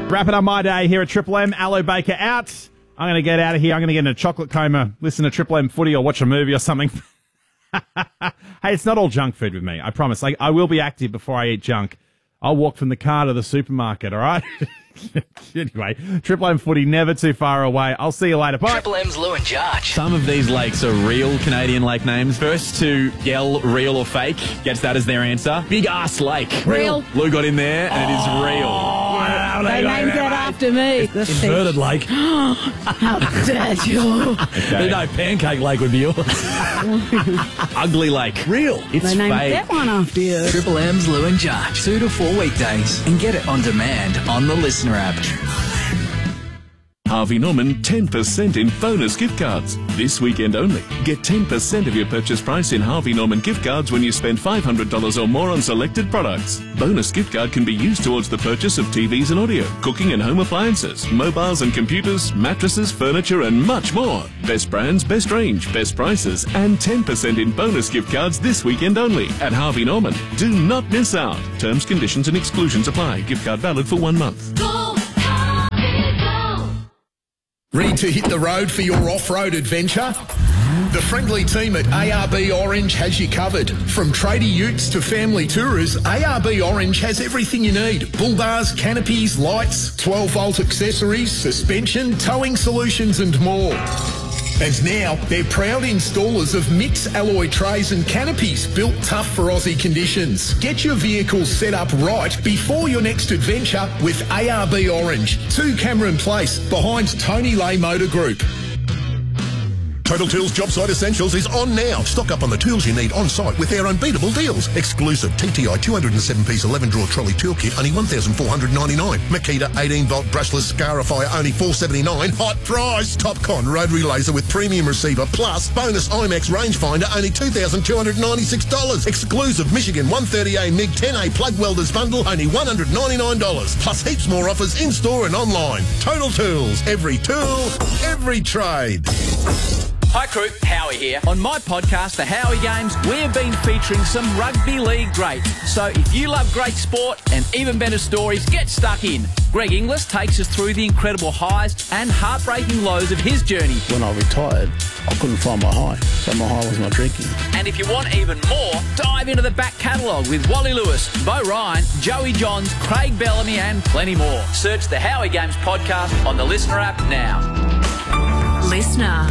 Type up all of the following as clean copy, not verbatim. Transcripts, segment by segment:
Wrapping up my day here at Triple M. Aloe Baker out. I'm going to get out of here. I'm going to get in a chocolate coma, listen to Triple M footy or watch a movie or something. Hey, it's not all junk food with me. I promise. Like, I will be active before I eat junk. I'll walk from the car to the supermarket, all right? Anyway, Triple M footy never too far away. I'll see you later. Bye. Triple M's Lou and Josh. Some of these lakes are real Canadian lake names. First to yell real or fake gets that as their answer. Big Ass Lake. Real. Lou got in there and it is real. They named that after me. Inverted lake. How dare you? Okay. No, Pancake Lake would be yours. Ugly Lake. Real. It's They named fake. that one after you. Triple M's Lou and Josh. 2 to 4 weekdays. And get it on demand on the Listener app. Harvey Norman 10% in bonus gift cards. This weekend only. Get 10% of your purchase price in Harvey Norman gift cards when you spend $500 or more on selected products. Bonus gift card can be used towards the purchase of TVs and audio, cooking and home appliances, mobiles and computers, mattresses, furniture and much more. Best brands, best range, best prices and 10% in bonus gift cards this weekend only at Harvey Norman. Do not miss out. Terms, conditions and exclusions apply. Gift card valid for 1 month. Ready to hit the road for your off-road adventure? The friendly team at ARB Orange has you covered. From tradie utes to family tourers, ARB Orange has everything you need. Bull bars, canopies, lights, 12-volt accessories, suspension, towing solutions and more. And now, they're proud installers of Mix alloy trays and canopies built tough for Aussie conditions. Get your vehicle set up right before your next adventure with ARB Orange. 2 Cameron Place, behind Tony Lay Motor Group. Total Tools Job Site Essentials is on now. Stock up on the tools you need on site with our unbeatable deals. Exclusive TTI 207-piece 11-drawer trolley tool kit, only $1,499. Makita 18-volt brushless scarifier, only $479. Hot price! Topcon rotary laser with premium receiver plus bonus IMAX rangefinder, only $2,296. Exclusive Michigan 130A MiG 10A plug welders bundle, only $199. Plus heaps more offers in-store and online. Total Tools. Every tool, every trade. Hi crew, Howie here. On my podcast, The Howie Games, we have been featuring some rugby league greats. So if you love great sport and even better stories, get stuck in. Greg Inglis takes us through the incredible highs and heartbreaking lows of his journey. When I retired, I couldn't find my high, so my high was my drinking. And if you want even more, dive into the back catalogue with Wally Lewis, Bo Ryan, Joey Johns, Craig Bellamy and plenty more. Search The Howie Games podcast on the Listener app now. Listener.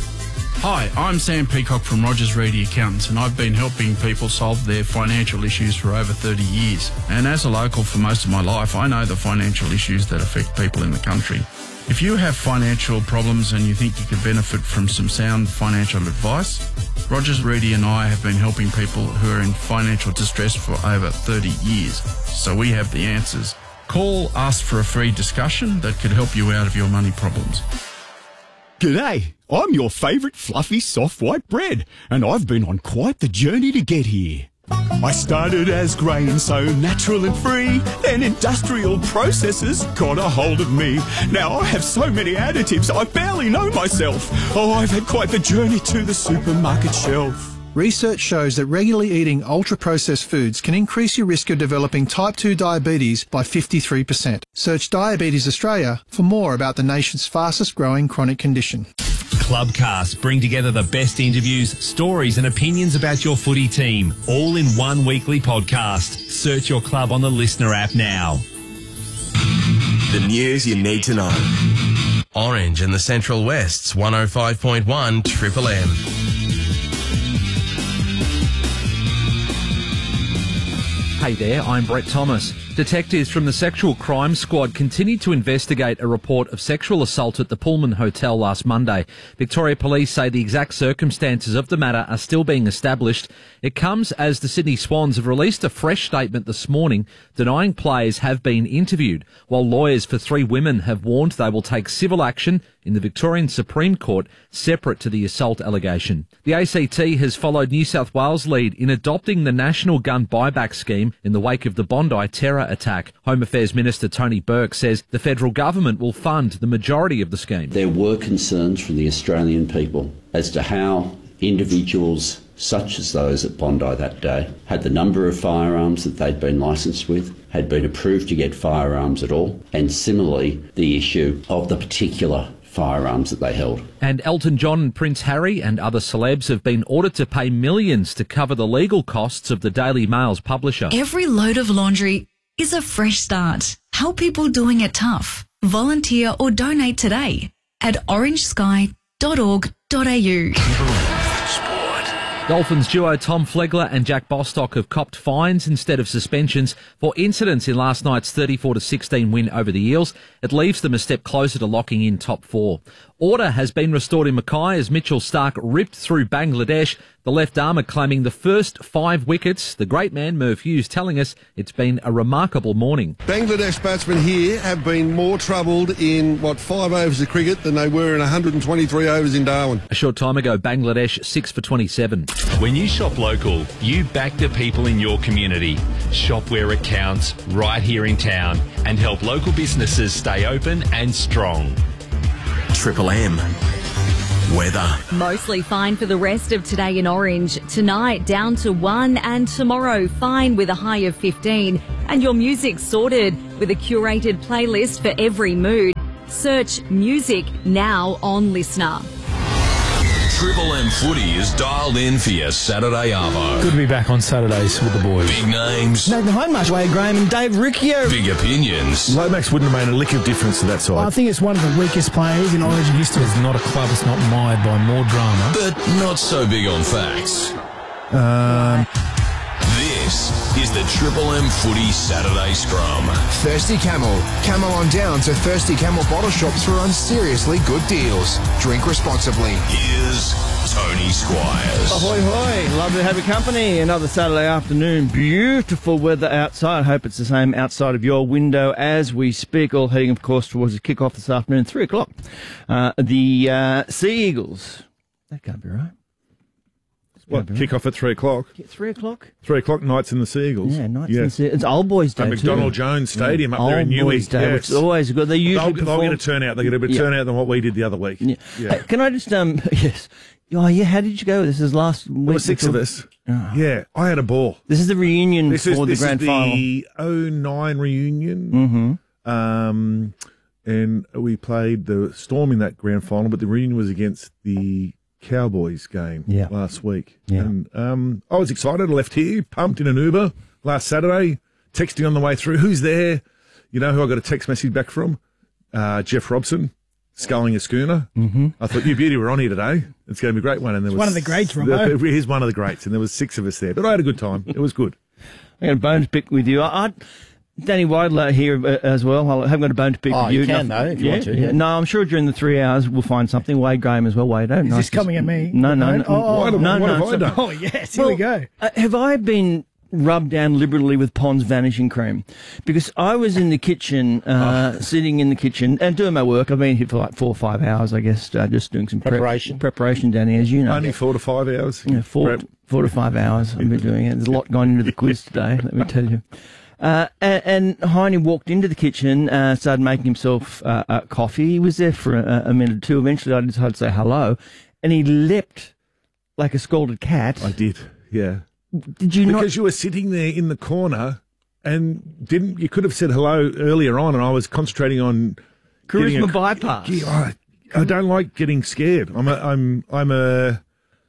Hi, I'm Sam Peacock from Rogers Reedy Accountants, and I've been helping people solve their financial issues for over 30 years. And as a local for most of my life, I know the financial issues that affect people in the country. If you have financial problems and you think you could benefit from some sound financial advice, Rogers Reedy and I have been helping people who are in financial distress for over 30 years. So we have the answers. Call us for a free discussion that could help you out of your money problems. G'day, I'm your favourite fluffy soft white bread, and I've been on quite the journey to get here. I started as grain, so natural and free, then industrial processes got a hold of me. Now I have so many additives, I barely know myself. Oh, I've had quite the journey to the supermarket shelf. Research shows that regularly eating ultra-processed foods can increase your risk of developing type 2 diabetes by 53%. Search Diabetes Australia for more about the nation's fastest growing chronic condition. Clubcast bring together the best interviews, stories and opinions about your footy team, all in one weekly podcast. Search your club on the Listener app now. The news you need to know. Orange and the Central West's 105.1 Triple M. Hey there, I'm Brett Thomas. Detectives from the Sexual Crime Squad continued to investigate a report of sexual assault at the Pullman Hotel last Monday. Victoria Police say the exact circumstances of the matter are still being established. It comes as the Sydney Swans have released a fresh statement this morning denying players have been interviewed, while lawyers for 3 women have warned they will take civil action in the Victorian Supreme Court separate to the assault allegation. The ACT has followed New South Wales' lead in adopting the National Gun Buyback Scheme in the wake of the Bondi terror attack. Home Affairs Minister Tony Burke says the federal government will fund the majority of the scheme. There were concerns from the Australian people as to how individuals such as those at Bondi that day, had the number of firearms that they'd been licensed with, had been approved to get firearms at all, and similarly the issue of the particular firearms that they held. And Elton John and Prince Harry and other celebs have been ordered to pay millions to cover the legal costs of the Daily Mail's publisher. Every load of laundry is a fresh start. Help people doing it tough. Volunteer or donate today at orangesky.org.au. Dolphins duo Tom Flegler and Jack Bostock have copped fines instead of suspensions for incidents in last night's 34-16 win over the Eels. It leaves them a step closer to locking in top four. Order has been restored in Mackay as Mitchell Starc ripped through Bangladesh, the left armour claiming the first 5 wickets. The great man Merv Hughes telling us it's been a remarkable morning. Bangladesh batsmen here have been more troubled in, 5 overs of cricket than they were in 123 overs in Darwin. A short time ago, Bangladesh 6 for 27. When you shop local, you back the people in your community. Shop where it counts, right here in town, and help local businesses stay open and strong. Triple M. Weather. Mostly fine for the rest of today in Orange. Tonight down to 1 and tomorrow fine with a high of 15. And your music sorted with a curated playlist for every mood. Search music now on Listener. Triple M footy is dialed in for your Saturday arvo. Good to be back on Saturdays with the boys. Big names. Nathan Hindmarsh, Wade Graham and Dave Riccio. Big opinions. Lomax wouldn't have made a lick of difference to that side. I think it's one of the weakest players in Origin history. It's not a club that's not mired by more drama. But not so big on facts. This is the Triple M Footy Saturday Scrum. Thirsty Camel. Camel on down to Thirsty Camel bottle shops for on seriously good deals. Drink responsibly. Here's Tony Squires. Ahoy, hoy. Lovely to have your company. Another Saturday afternoon. Beautiful weather outside. I hope it's the same outside of your window as we speak. All heading, of course, towards the kick-off this afternoon, 3 o'clock. The Sea Eagles. That can't be right. What, kick off at 3 o'clock? 3 o'clock? 3 o'clock, Knights in the Sea Eagles. Yeah, Knights in the Sea Eagles. It's Old Boys Day, at McDonald Jones Stadium up there in Newey. Old Boys Day, which is always good. They usually they'll get a turnout. They get a bit of turnout than what we did the other week. Yeah. Hey, can I just, yes. Oh, yeah, how did you go? This is last week. There were 6 of us. Oh. Yeah, I had a ball. This is the reunion for the grand final. This is the 09 reunion. Mm-hmm. And we played the Storm in that grand final, but the reunion was against the Cowboys game last week. Yeah. And I was excited. I left here, pumped in an Uber last Saturday, texting on the way through. Who's there? You know who I got a text message back from? Jeff Robson, sculling a schooner. Mm-hmm. I thought, you beauty, we're on here today. It's going to be a great one. And there was one of the greats, Robbo. He's one of the greats. And there was 6 of us there. But I had a good time. It was good. I got a bone to pick with you. Danny Weidler here as well. I haven't got a bone to pick with you. You can, though, if you want to. Yeah. No, I'm sure during the 3 hours we'll find something. Wade Graham as well. Wade, is this coming at me? No. What have I done? Oh, yes, here we go. Have I been rubbed down liberally with Pond's vanishing cream? Because I was in the kitchen, sitting in the kitchen and doing my work. I've been here for like 4 or 5 hours, I guess, just doing some preparation down here, as you know. Only 4 to 5 hours? Yeah, 4 to 5 hours I've been doing it. There's a lot going into the quiz today, let me tell you. And Heine walked into the kitchen, started making himself coffee. He was there for a minute or two. Eventually, I decided to say hello, and he leapt like a scalded cat. I did, yeah. Did you not? Because you were sitting there in the corner, and you could have said hello earlier on, and I was concentrating on charisma bypass. I don't like getting scared. I'm a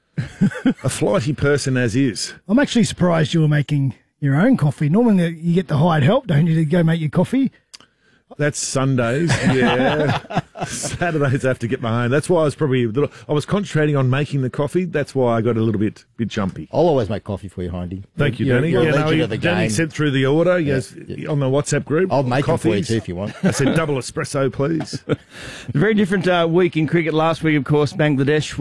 flighty person as is. I'm actually surprised you were making your own coffee. Normally you get the hired help, don't you, to go make your coffee? That's Sundays, yeah. Saturdays I have to get my own. That's why I was concentrating on making the coffee. That's why I got a little bit jumpy. I'll always make coffee for you, Hindy. Thank you, Danny. You're a legend of the Danny game. sent through the order on the WhatsApp group. I'll make coffees. it for you too if you want. I said double espresso, please. Very different week in cricket. Last week, of course, Bangladesh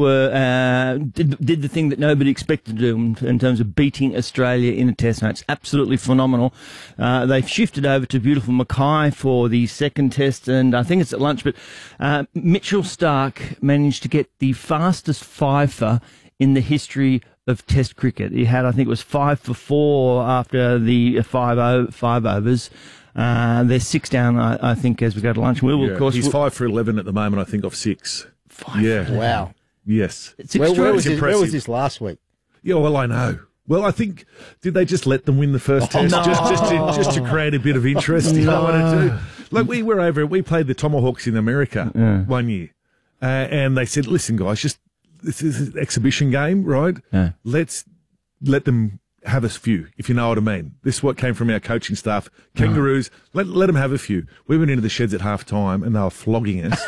did the thing that nobody expected to do in terms of beating Australia in a test match. Absolutely phenomenal. They've shifted over to beautiful Mackay for the second test, and I think it's at lunch, but Mitchell Starc managed to get the fastest fifer in the history of Test cricket. He had, I think it was 5 for 4 after the 5 overs. They're 6 down, I think, as we go to lunch. Of course, he's 5 for 11 at the moment, I think, off 6. 5. Yeah. Wow. Yes. It's where was this last week? Yeah, well, I know. Well, I think, did they just let them win the first test no. just to create a bit of interest? You know what I do? Like, we were over, we played the Tomahawks in America one year, and they said, listen, guys, this is an exhibition game, right? Yeah. Let's let them have a few, if you know what I mean. This is what came from our coaching staff. Kangaroos, let them have a few. We went into the sheds at half time and they were flogging us.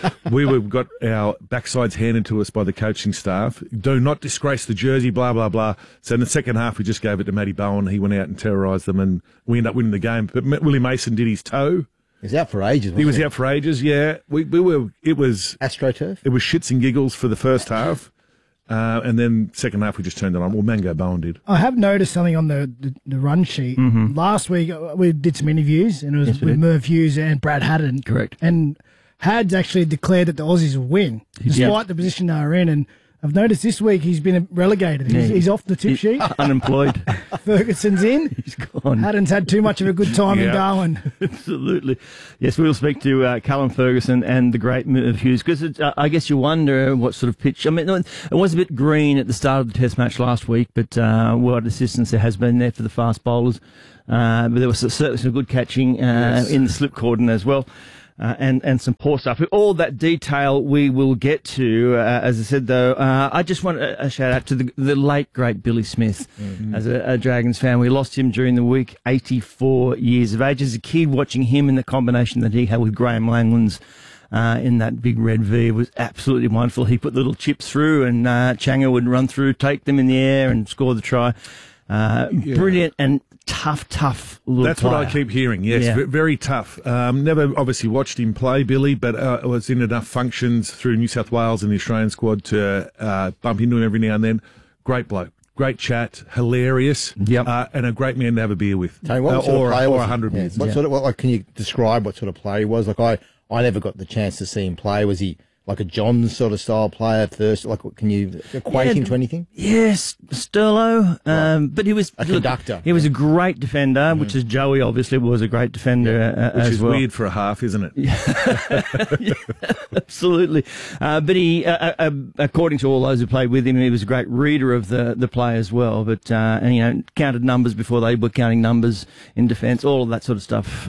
got our backsides handed to us by the coaching staff. Do not disgrace the jersey, blah, blah, blah. So in the second half, we just gave it to Matty Bowen. He went out and terrorised them and we ended up winning the game. But Willie Mason did his toe. He was out for ages, He was out for ages, yeah. It was AstroTurf? It was shits and giggles for the first half. And then second half, we just turned it on. Well, Mango Bowen did. I have noticed something on the run sheet. Mm-hmm. Last week, we did some interviews, and it was with Merv Hughes and Brad Haddon. Correct. And Hadd's actually declared that the Aussies will win, despite the position they are in. And I've noticed this week he's been relegated. He's off the tip sheet. Unemployed. Ferguson's in. He's gone. Haddon's had too much of a good time in Darwin. Absolutely. Yes, we'll speak to Callum Ferguson and the great Merv Hughes, because I guess you wonder what sort of pitch. I mean, it was a bit green at the start of the Test match last week, but wide assistance there has been there for the fast bowlers. But there was certainly some good catching in the slip cordon as well. And some poor stuff. All that detail we will get to. As I said, though, I just want a shout out to the late, great Billy Smith. As a Dragons fan, we lost him during the week, 84 years of age. As a kid, watching him in the combination that he had with Graham Langlands in that big red V was absolutely wonderful. He put little chips through and Changa would run through, take them in the air and score the try. Brilliant and tough little That's player. what I keep hearing, yes. Very tough. Never obviously watched him play, Billy, but I was in enough functions through New South Wales and the Australian squad to bump into him every now and then. Great bloke. Great chat, hilarious, and a great man to have a beer with. Tony, what sort of player was 100 beers. What sort of, can you describe what sort of player he was? Like, I never got the chance to see him play. Was he like a Johns sort of style player first? Like, can you equate him to anything? Yes, Sterlo, but he was a conductor. He was a great defender, which is Joey obviously was a great defender which as is well. weird for a half, isn't it? Absolutely. But he, according to all those who played with him, he was a great reader of the play as well. But and counted numbers before they were counting numbers in defence, all of that sort of stuff.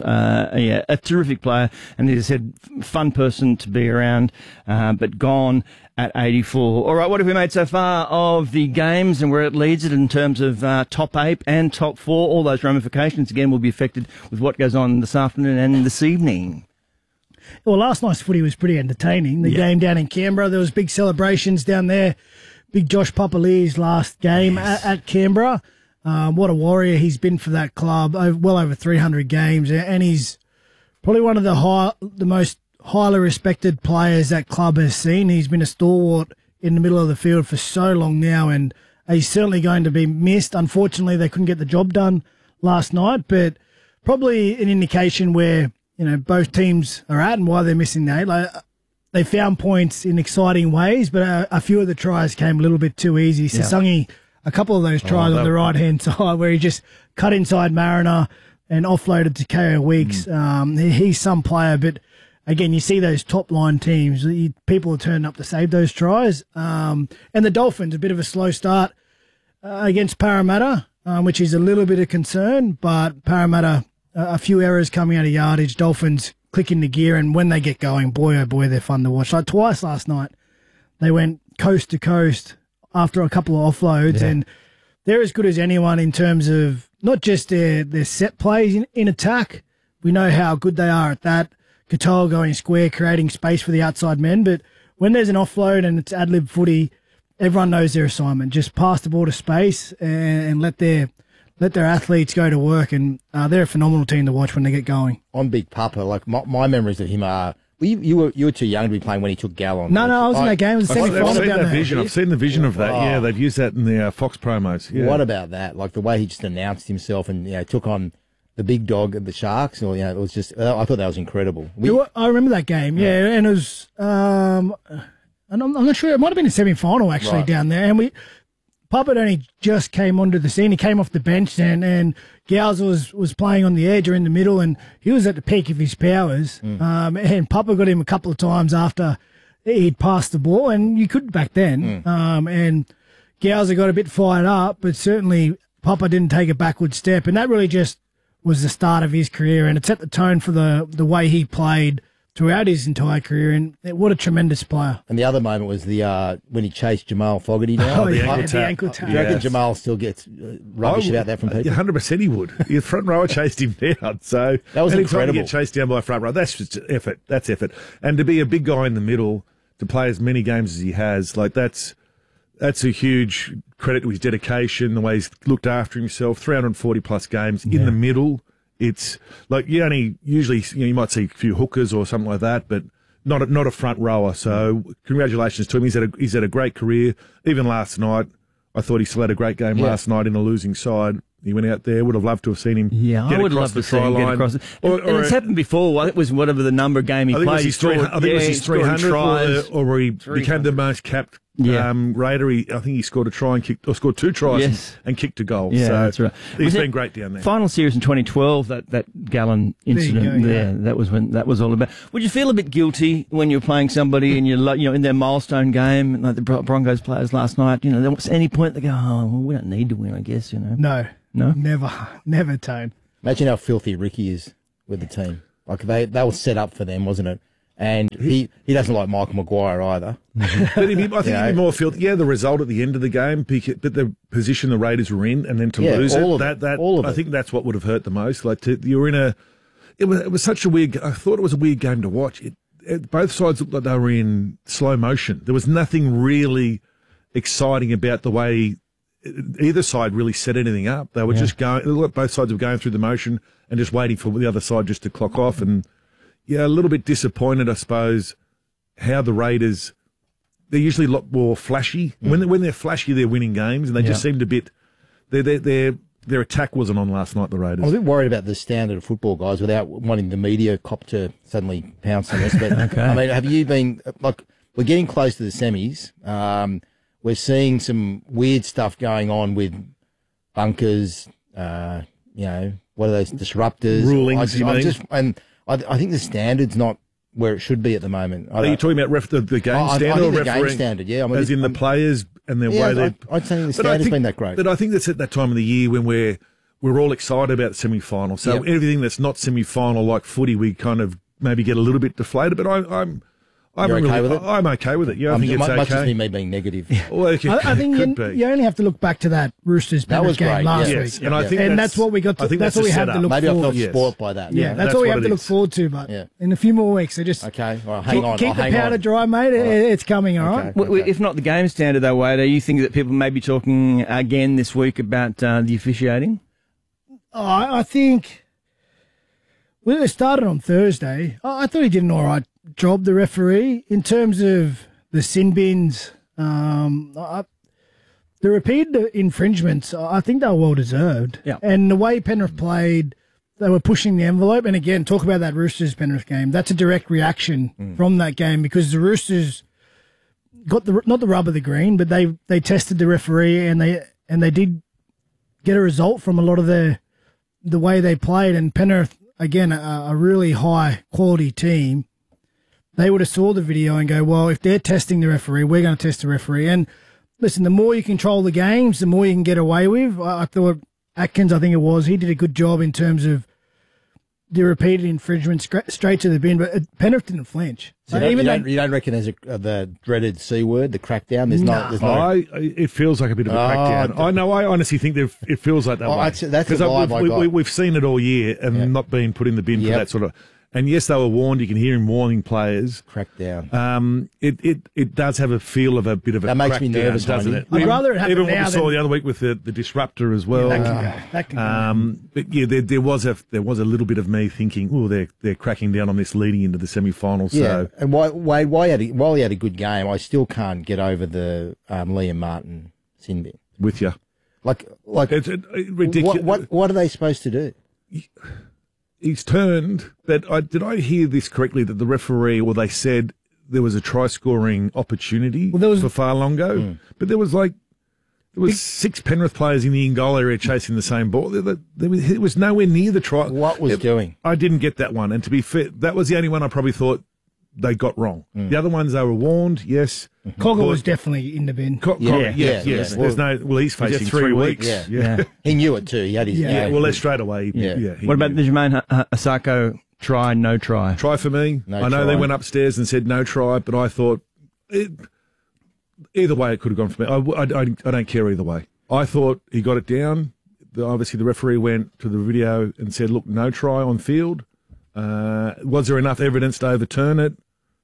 A terrific player, and as I said, fun person to be around. But gone at 84. All right, what have we made so far of the games and where it leads it in terms of top 8 and top 4? All those ramifications, again, will be affected with what goes on this afternoon and this evening. Well, last night's footy was pretty entertaining. The game down in Canberra, there was big celebrations down there. Big Josh Papali's last game at Canberra. What a warrior he's been for that club. Well over 300 games, and he's probably one of the most highly respected players that club has seen. He's been a stalwart in the middle of the field for so long now, and he's certainly going to be missed. Unfortunately, they couldn't get the job done last night, but probably an indication where both teams are at and why they're missing Nate. They found points in exciting ways, but a few of the tries came a little bit too easy. Sasungi, a couple of those tries on the right-hand side where he just cut inside Mariner and offloaded to KO Weeks. He's some player, but again, you see those top-line teams, people are turning up to save those tries. And the Dolphins, a bit of a slow start against Parramatta, which is a little bit of concern, but Parramatta, a few errors coming out of yardage, Dolphins click into gear, and when they get going, boy, oh boy, they're fun to watch. Like twice last night, they went coast to coast after a couple of offloads, and they're as good as anyone in terms of not just their set plays in attack. We know how good they are at that. Katoa going square, creating space for the outside men. But when there's an offload and it's ad-lib footy, everyone knows their assignment. Just pass the ball to space and let their athletes go to work. And they're a phenomenal team to watch when they get going. On Big Papa, like my memories of him are, you were too young to be playing when he took Gal on. No, I was in that game. It was a semi-final down there. I've seen the vision of that. Yeah, they've used that in the Fox promos. Yeah. What about that? Like the way he just announced himself and took on the big dog of the Sharks, or it was just. I thought that was incredible. I remember that game, and it was. And I'm not sure. It might have been a semi-final actually down there, and Puppet only just came onto the scene. He came off the bench, and Gals was playing on the edge or in the middle, and he was at the peak of his powers. And Puppet got him a couple of times after he'd passed the ball, and you could back then. And Gowser got a bit fired up, but certainly Popper didn't take a backward step, and that really just was the start of his career, and it set the tone for the way he played throughout his entire career, and what a tremendous player. And the other moment was the when he chased Jamal Fogarty now. The ankle tap. Do you reckon Jamal still gets rubbish about that from people? 100% he would. Your front rower chased him down. So that was incredible. To get chased down by a front rower, that's just effort. That's effort. And to be a big guy in the middle, to play as many games as he has, like that's a huge credit to his dedication, the way he's looked after himself. 340 plus games in the middle. It's like you only usually you might see a few hookers or something like that, but not a front rower. So congratulations to him. He's had a great career. Even last night, I thought he still had a great game last night in a losing side. He went out there. Would have loved to have seen him. Yeah, get I would across love the to see him get across. And it's happened before. It was whatever the number game he played. I think it was his 300th, or he became the most capped Raider. I think he scored a try and scored 2 tries and kicked a goal. Yeah, so that's right. He's been great down there. Final series in 2012, that Gallen incident that was when that was all about. Would you feel a bit guilty when you're playing somebody and you're in their milestone game, like the Broncos players last night? There was any point they go, oh, well, we don't need to win, I guess. No, never, Tone. Imagine how filthy Ricky is with the team. Like they were set up for them, wasn't it? And he doesn't like Michael Maguire either. But I think he'd be more felt. Yeah, the result at the end of the game, but the position the Raiders were in, and then to lose all it, of I think that's what would have hurt the most. Like you were in a, it was such a weird. I thought it was a weird game to watch. Both sides looked like they were in slow motion. There was nothing really exciting about the way either side really set anything up. They were just going. Both sides were going through the motion and just waiting for the other side just to clock off. And a little bit disappointed, I suppose, how the Raiders. They're usually a lot more flashy. When they're flashy, they're winning games, and they just seemed a bit. Their attack wasn't on last night. The Raiders. I was a bit worried about the standard of football, guys, without wanting the media cop to suddenly pounce on us. But I mean, have you been like? We're getting close to the semis. We're seeing some weird stuff going on with bunkers. What are those disruptors? Rulings. I think the standard's not where it should be at the moment. Are you talking about the game standard I think or the refereeing? game standard, yeah. I mean, as in the players and their way they. I'd say the standard's been that great. But I think that's at that time of the year when we're all excited about the semi-final. So everything that's not semi-final like footy, we kind of maybe get a little bit deflated. But I'm okay with it? I'm okay with it. Yeah, I think it's okay. Much as me being negative. Well, I think you only have to look back to that Roosters Penrith game last week. And I think that's what we got to. That's what we have to look maybe forward to. Maybe I felt spoilt by that. Yeah, that's what we have to look forward to. But in a few more weeks, so just okay. Well, hang on. Keep the powder dry, mate. It's coming. All right. Okay. If not the game standard, though, Wade, do you think that people may be talking again this week about the officiating? I think when it started on Thursday, I thought he did an all right job, the referee, in terms of the sin bins. The repeated infringements, I think they were well deserved. Yeah. And the way Penrith played, they were pushing the envelope. And again, talk about that Roosters Penrith game. That's a direct reaction from that game because the Roosters got not the rub of the green, but they tested the referee and they did get a result from a lot of the way they played. And Penrith, again, a really high quality team. They would have saw the video and go, well, if they're testing the referee, we're going to test the referee. And listen, the more you control the games, the more you can get away with. I thought Atkins, I think it was, he did a good job in terms of the repeated infringement straight to the bin, but Penrith didn't flinch. So you don't reckon there's the dreaded C word, the crackdown? There's no. It feels like a bit of a crackdown. I honestly think it feels like that way. That's the vibe I got. We've seen it all year and not been put in the bin for that sort of. And yes, they were warned. You can hear him warning players. Crackdown. It does have a feel of a bit of a crackdown. That makes me nervous, doesn't it? I'd rather it happen even now. Even what we saw the other week with the disruptor as well. That can go. But yeah, there was a little bit of me thinking, oh, they're cracking down on this leading into the semi-finals. Yeah, so. and while he had a good game, I still can't get over the Liam Martin sin bin. With you, like it's ridiculous. What are they supposed to do? He's turned. Did I hear this correctly? That the referee, or they said there was a try-scoring opportunity for Farlongo, but there was 6 Penrith players in the in-goal area chasing the same ball. It was nowhere near the try. What was doing? I didn't get that one, and to be fair, that was the only one I probably thought they got wrong. The other ones, they were warned, yes. Cogger was definitely in the bin. Yes. There's no. Well, he's facing 3 weeks. Yeah. He knew it too. He had his. Well, that's straight away. What about the Jermaine Asako try, no try? Try for me. I know they went upstairs and said no try, but I thought either way it could have gone for me. I don't care either way. I thought he got it down. Obviously, the referee went to the video and said, look, no try on field. Was there enough evidence to overturn it?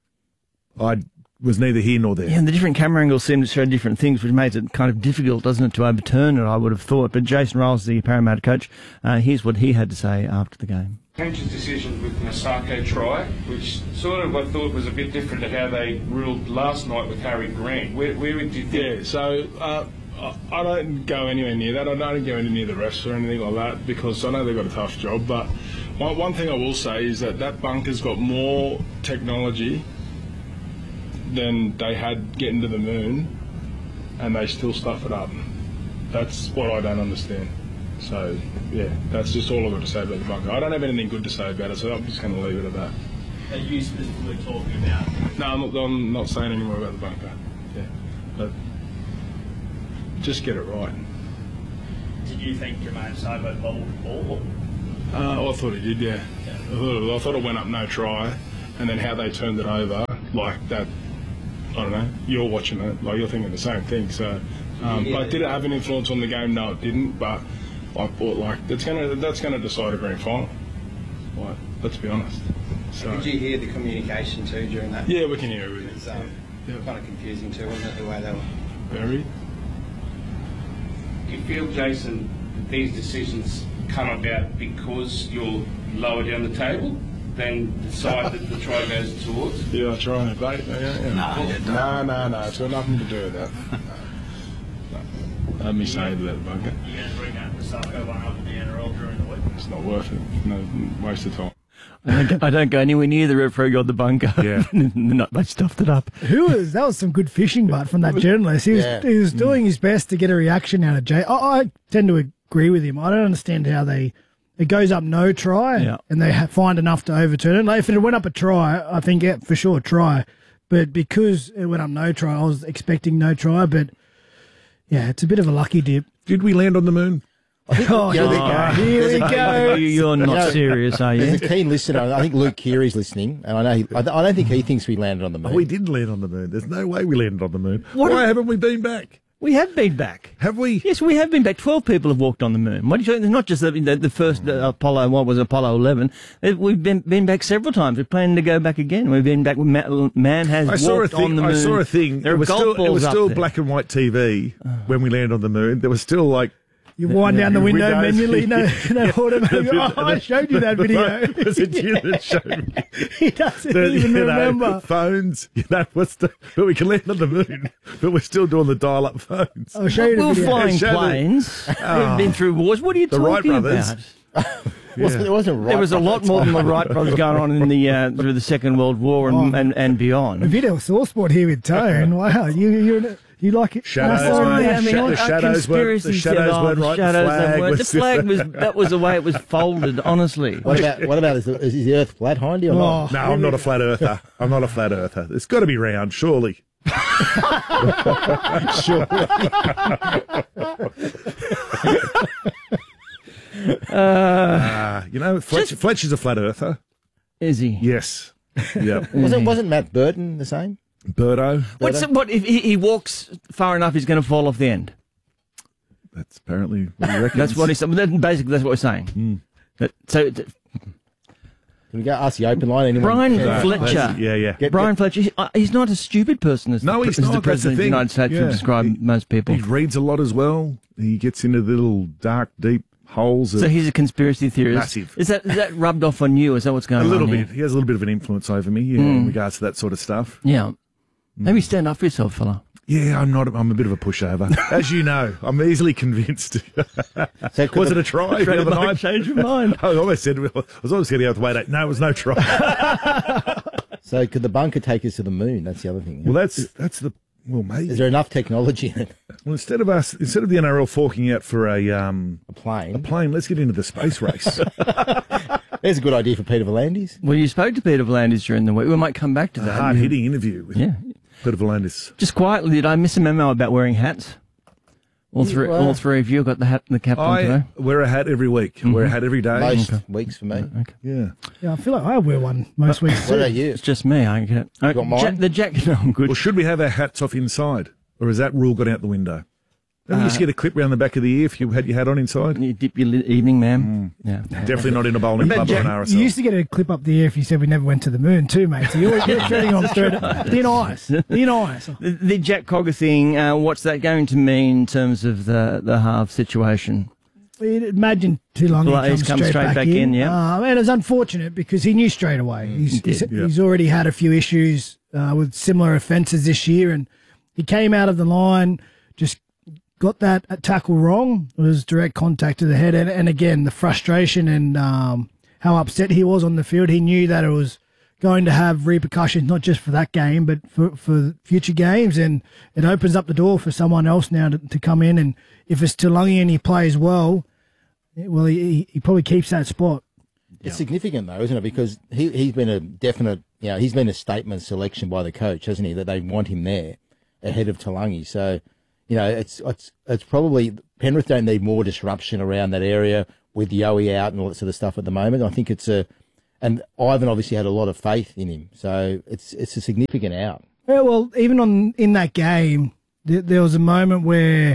I was neither here nor there. Yeah, and the different camera angles seem to show different things, which makes it kind of difficult, doesn't it, to overturn it, I would have thought. But Jason Rolls, the Parramatta coach, here's what he had to say after the game. Coach's decision with the Masako try, which sort of I thought was a bit different to how they ruled last night with Harry Grant. Where would you think? Yeah, so I don't go anywhere near that. I don't go anywhere near the refs or anything like that because I know they've got a tough job. But one thing I will say is that bunker's got more technology than they had getting to the moon, and they still stuff it up. That's what I don't understand. So, yeah, that's just all I've got to say about the bunker. I don't have anything good to say about it, so I'm just going to leave it at that. Are you specifically talking about? No, I'm not saying any more about the bunker. Yeah, but just get it right. Did you think Jermaine Asako bobbled the ball? I thought he did, yeah. I thought it went up no try, and then how they turned it over, like that. I don't know. You're watching it, like you're thinking the same thing. So, but did it have an influence on the game? No, it didn't. But I thought like that's gonna decide a grand final. Like, let's be honest. So, did you hear the communication too during that? Yeah, we can hear everything. It's kind of confusing too, wasn't it, the way they were? Very. Do you feel, Jason, that these decisions come about because you're lower down the table than the side that the try goes towards? Yeah, I try, mate. No. It's got nothing to do with that. No. Let me say that, bunker. You're going to bring that Asako one up in the NRL during the week? It's not worth it. No waste of time. I don't go anywhere near the referee or the bunker. Yeah. They stuffed it up. That was some good fishing, but from that journalist. He was doing his best to get a reaction out of Jay. I tend to agree with him. I don't understand how it goes up no try and they find enough to overturn it. Like if it went up a try, I think for sure try. But because it went up no try, I was expecting no try. But yeah, it's a bit of a lucky dip. Did we land on the moon? Here we go. You're not serious, are you? There's a keen listener. I think Luke Keary's listening, and I know I don't think he thinks we landed on the moon. We didn't land on the moon. There's no way we landed on the moon. Why haven't we been back? We have been back. Have we? Yes, we have been back. 12 people have walked on the moon. What do you think? It's not just the first Apollo, what was Apollo 11. We've been back several times. We're planning to go back again. We've been back. Man has walked on the moon. I saw a thing. There it was still black and white TV when we landed on the moon. There was still like... You wind down the window manually, no automatic. I showed you that video. Was it you that showed me? He doesn't even remember. Phones, but we can land on the moon, but we're still doing the dial-up phones. I'll show you the video. We're flying planes. We've been through wars. What are you talking about? It wasn't right. There was a lot more than the Wright brothers going on in the through the Second World War and beyond. A video source sport here with Tone. Wow, you like it? Shadows weren't right. The flag was the way it was folded. Honestly. What about is the Earth flat, Hindy? Or not? No, I'm not a flat earther. It's got to be round, surely. Fletcher's a flat earther. Is he? Yes. Yeah. Wasn't Matt Burton the same? Birdo. What if he walks far enough? He's going to fall off the end. That's apparently what he reckons. That's what he's basically. That's what we're saying. Can we go ask the open line? Anyone? Brian Fletcher. Yeah. Brian Fletcher. He's not a stupid person as he's not. the President of the United States would describe most people. He reads a lot as well. He gets into the little dark, deep holes. So he's a conspiracy theorist. Massive. Is that rubbed off on you? Is that what's going on? A little bit. He has a little bit of an influence over me, in regards to that sort of stuff. Yeah. Maybe stand up for yourself, fella. Yeah, I'm a bit of a pushover. As you know, I'm easily convinced. Was it a try the other night? Change your mind. I almost said, I was always going to go with wait 8. No, it was no try. So could the bunker take us to the moon? That's the other thing. Well, that's the... Well, maybe. Is there enough technology in it? Well, instead of the NRL forking out for a plane, let's get into the space race. There's a good idea for Peter V'landys. Well, you spoke to Peter V'landys during the week. We might come back to that. A hard-hitting interview with Peter V'landys. Just quietly, did I miss a memo about wearing hats? All three of you got the hat and the cap on today? I wear a hat every week. Wear a hat every day. Most weeks for me. Okay. Yeah. Yeah, I feel like I wear one most weeks. What about you? It's just me. I get it. You got mine? The jacket. No, I'm good. Well, should we have our hats off inside? Or has that rule gone out the window? Don't you just get a clip round the back of the ear if you had your hat on inside? You dip your evening, ma'am. Yeah. Definitely not in a bowling club or an RSL. You used to get a clip up the ear if you said we never went to the moon too, mate. So you're treading on thin ice. Thin ice. The Jack Cogger thing, what's that going to mean in terms of the half situation? Imagine Tuilagi comes straight back in. Yeah. And it's unfortunate because he knew straight away. He's already had a few issues with similar offences this year, and he came out of the line, just got that tackle wrong. It was direct contact to the head. And again, the frustration and how upset he was on the field. He knew that it was going to have repercussions, not just for that game, but for future games. And it opens up the door for someone else now to come in. And if it's Tuilagi and he plays well, he probably keeps that spot. It's significant, though, isn't it? Because he's been a definite, he's been a statement selection by the coach, hasn't he, that they want him there ahead of Tuilagi. So, it's probably Penrith don't need more disruption around that area with Yowie out and all that sort of stuff at the moment. I think and Ivan obviously had a lot of faith in him, so it's a significant out. Yeah, well, even in that game, there was a moment where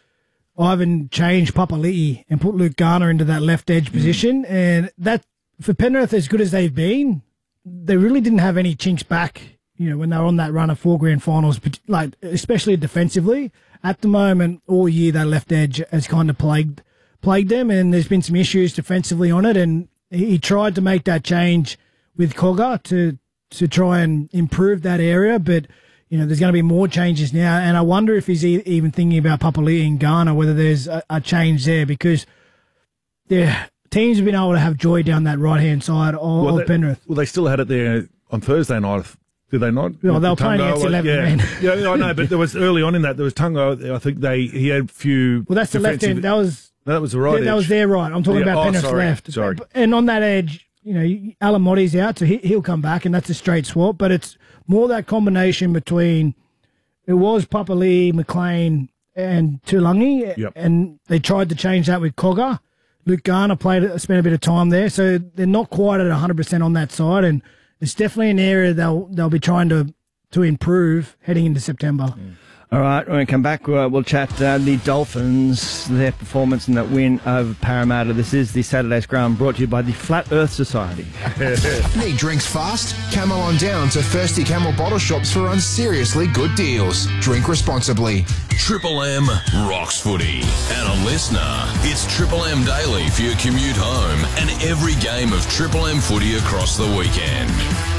Ivan changed Papali'i and put Luke Garner into that left edge position, and that for Penrith, as good as they've been, they really didn't have any chinks back. When they were on that run of 4 grand finals, like especially defensively. At the moment, all year, that left edge has kind of plagued them, and there's been some issues defensively on it. And he tried to make that change with Cogger to try and improve that area, but there's going to be more changes now. And I wonder if he's even thinking about Papali'i and Garner, whether there's a change there, because teams have been able to have joy down that right hand side of Penrith. Well, they still had it there on Thursday night. Did they not? Well, they were playing against 11 men. Yeah, I know, but there was early on in that, there was Tungo. I think he had a few. Well, that's the left end. That was the right edge. That was their right. I'm talking about Penrith's left. Sorry. And on that edge, Alan Motti's out, so he'll come back, and that's a straight swap. But it's more that combination between, it was Papali'i, McLean, and Tuilagi, and they tried to change that with Cogger. Luke Garner spent a bit of time there, so they're not quite at 100% on that side, and it's definitely an area they'll be trying to improve heading into September. All right, when we come back, we'll chat the Dolphins, their performance in that win over Parramatta. This is the Saturday Scrum, brought to you by the Flat Earth Society. Need drinks fast? Camel on down to Thirsty Camel bottle shops for seriously good deals. Drink responsibly. Triple M rocks footy. And a listener, it's Triple M Daily for your commute home and every game of Triple M footy across the weekend.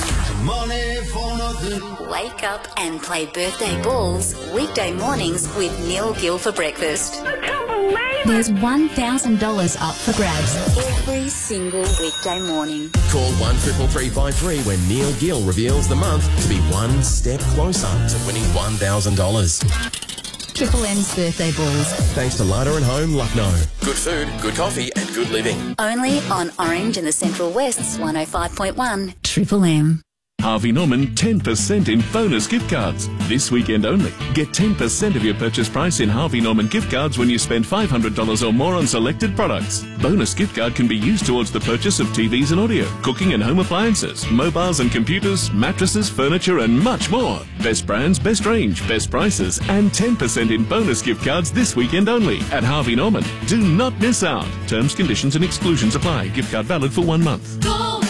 Wake up and play birthday balls weekday mornings with Neil Gill for breakfast. I can't believe There's $1,000 up for grabs every single weekday morning. Call 133353 when Neil Gill reveals the month to be one step closer to winning $1,000. Triple M's birthday balls. Thanks to Larder and Home, Lucknow. Good food, good coffee and good living. Only on Orange and the Central West's 105.1 Triple M. Harvey Norman 10% in bonus gift cards. This weekend only. Get 10% of your purchase price in Harvey Norman gift cards when you spend $500 or more on selected products. Bonus gift card can be used towards the purchase of TVs and audio, cooking and home appliances, mobiles and computers, mattresses, furniture and much more. Best brands, best range, best prices and 10% in bonus gift cards this weekend only at Harvey Norman. Do not miss out. Terms, conditions and exclusions apply. Gift card valid for 1 month.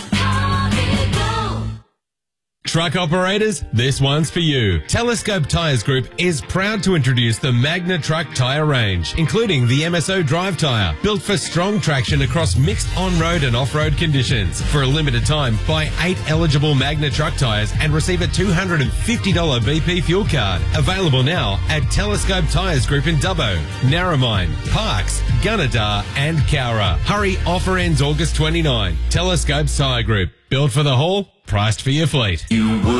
Truck operators, this one's for you. Telescope Tyres Group is proud to introduce the Magna Truck tyre range, including the MSO Drive tyre, built for strong traction across mixed on-road and off-road conditions. For a limited time, buy 8 eligible Magna Truck tyres and receive a $250 BP fuel card. Available now at Telescope Tyres Group in Dubbo, Narromine, Parks, Gunnedah and Cowra. Hurry, offer ends August 29. Telescope Tyre Group, built for the haul, priced for your fleet.